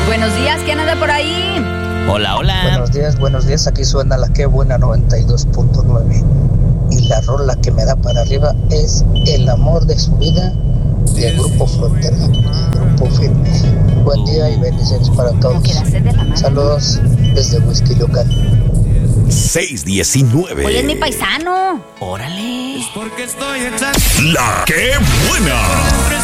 Buenos días, ¿quién anda por ahí? Hola, hola. Buenos días, aquí suena la que buena 92.9. Y la rola que me da para arriba es El amor de su vida del Grupo Frontera, Grupo Firme. Buen día y bendiciones para todos. Saludos desde Huixquilucan. 619. Oye, es mi paisano. Órale. La que buena.